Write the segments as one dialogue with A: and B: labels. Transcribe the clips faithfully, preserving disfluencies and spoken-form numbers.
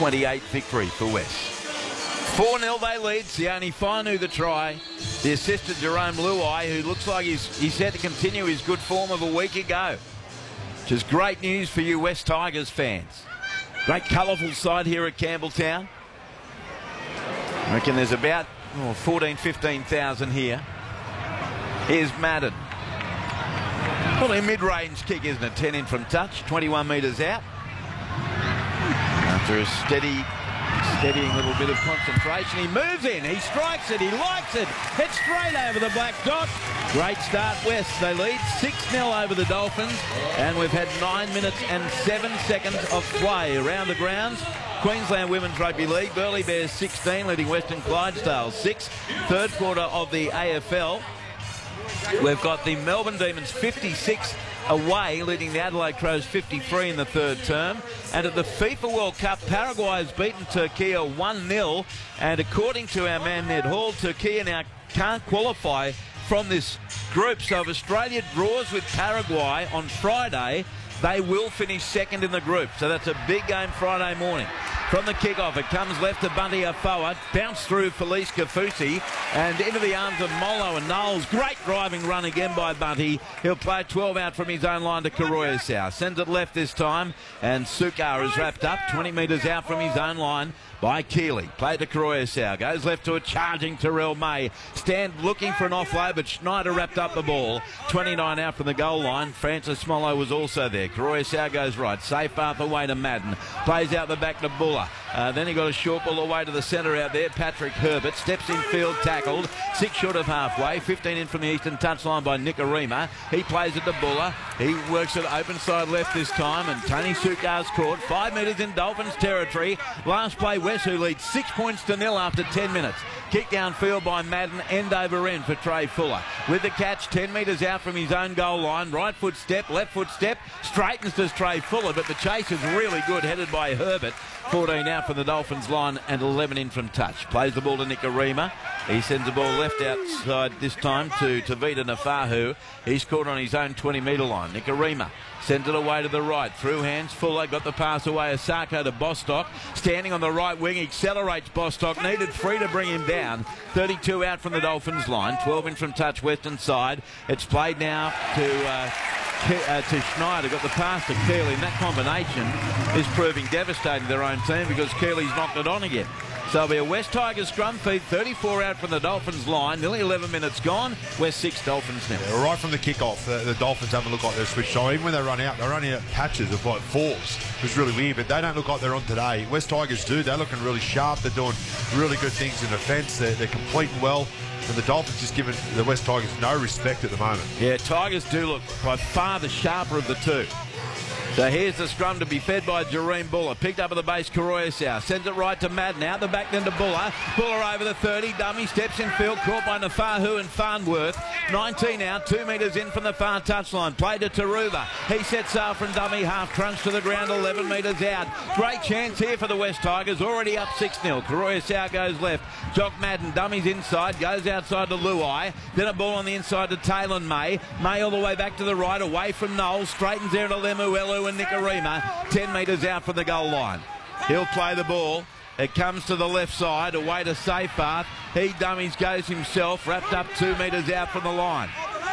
A: twenty-eight victory for West. four nil they lead. Sione Fainu the try. The assistant Jerome Luai, who looks like he's, he's set to continue his good form of a week ago. Which is great news for you West Tigers fans. Great colourful side here at Campbelltown. I reckon there's about oh, fourteen, fifteen thousand here. Here's Madden. Probably a mid-range kick, isn't it? ten in from touch, twenty-one metres out. After a steady, steadying little bit of concentration, he moves in, he strikes it, he likes it, hits straight over the black dot. Great start, West. They lead six nil over the Dolphins, and we've had nine minutes and seven seconds of play around the grounds. Queensland Women's Rugby League, Burleigh Bears sixteen, leading Western Clydesdale six. Third quarter of the A F L. We've got the Melbourne Demons fifty-six away, leading the Adelaide Crows fifty-three in the third term. And at the FIFA World Cup, Paraguay has beaten Turkey one nil. And according to our man Ned Hall, Turkey now can't qualify from this group. So if Australia draws with Paraguay on Friday, they will finish second in the group. So that's a big game Friday morning. From the kickoff, it comes left to Bunty Afoa, bounced through Felice Kafusi, and into the arms of Molo and Knowles. Great driving run again by Bunty. He'll play twelve out from his own line to Karoyasau. Sends it left this time, and Sukar is wrapped up, twenty metres out from his own line by Keeley. Play to Karoyasau. Goes left to a charging Terrell May. Stand looking for an offload, but Schneider wrapped up the ball. twenty-nine out from the goal line. Francis Molo was also there. Karoyasau goes right. Safe path away to Madden. Plays out the back to Buller. Uh, then he got a short ball away to the centre out there. Patrick Herbert steps in field, tackled. Six short of halfway. fifteen in from the eastern touchline by Nicarima. He plays it to Buller. He works it open side left this time, and Tony Sukar's caught. Five metres in Dolphins territory. Last play, West, who leads six points to nil after ten minutes. Kick downfield by Madden, end over end for Trey Fuller. With the catch, ten metres out from his own goal line. Right foot step, left foot step. Straightens to Trey Fuller, but the chase is really good, headed by Herbert. fourteen out from the Dolphins line and eleven in from touch. Plays the ball to Nicarima. He sends the ball left outside this time to Tavita Nafahu. He's caught on his own twenty metre line. Nicarima sends it away to the right. Through hands, Fuller got the pass away. Asako to Bostock. Standing on the right wing, accelerates Bostock. Needed three to bring him down. thirty-two out from the Dolphins line. twelve in from touch, western side. It's played now to... Uh, Uh, to Schneider, got the pass to Keeley, and that combination is proving devastating to their own team because Keeley's knocked it on again. So it'll be a West Tigers scrum feed, thirty-four out from the Dolphins line, nearly eleven minutes gone. West six, Dolphins nil.
B: Yeah, right from the kickoff, the, the Dolphins haven't looked like they're switched on. Even when they run out, they're running out patches of like fours. It's really weird, but they don't look like they're on today. West Tigers do. They're looking really sharp. They're doing really good things in defence. They're, they're completing well. And the Dolphins just giving the West Tigers no respect at the moment.
A: Yeah, Tigers do look by far the sharper of the two. So here's the scrum to be fed by Jareen Buller. Picked up at the base, Karoyasau. Sends it right to Madden. Out the back then to Buller. Buller over the thirty. Dummy steps in field. Caught by Nafahu and Farnworth. nineteen out. Two metres in from the far touchline. Play to Taruva. He sets off from dummy. Half crunch to the ground. eleven metres out. Great chance here for the West Tigers. Already up six nil. Karoyasau goes left. Jock Madden. Dummies inside. Goes outside to Luai. Then a ball on the inside to Taylor May. May all the way back to the right. Away from Knowles. Straightens there to Lemuelu and Nicarima, ten metres out from the goal line. He'll play the ball. It comes to the left side, away to Seyfarth. He dummies, goes himself, wrapped up two metres out from the line.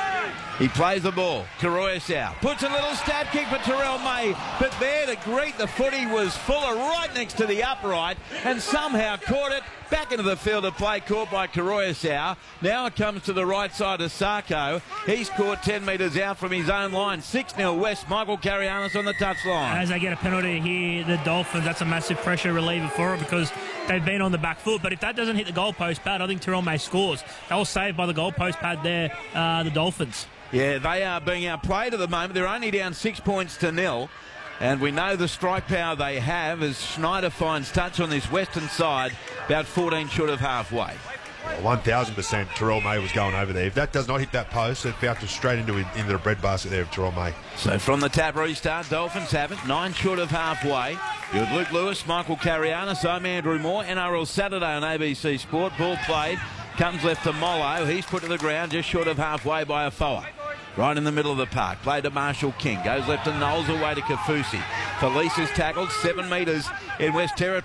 A: He plays the ball. Karoyasau puts a little stab kick for Terrell May, but there to greet the footy was Fuller right next to the upright and somehow caught it. Back into the field of play, caught by Karoyasau. Now it comes to the right side of Sarko. He's caught ten metres out from his own line. six nil West. Michael Carianis on the touchline.
C: As they get a penalty here, the Dolphins, that's a massive pressure reliever for it because they've been on the back foot. But if that doesn't hit the goalpost pad, I think Terrell May scores. They were saved by the goalpost pad there, uh, the Dolphins.
A: Yeah, they are being outplayed at the moment. They're only down six points to nil. And we know the strike power they have as Schneider finds touch on this western side, about fourteen short of halfway.
B: one thousand percent Terrell May was going over there. If that does not hit that post, it bounced straight into, into the breadbasket there of Terrell May.
A: So from the tap restart, Dolphins have it, nine short of halfway. You're with Luke Lewis, Michael Carianis, I'm Andrew Moore. N R L Saturday on A B C Sport. Ball played, comes left to Molo. He's put to the ground just short of halfway by Afoa. Right in the middle of the park. Played to Marshall King. Goes left to Knowles, away to Kafusi. Felice is tackled seven metres in West Territory.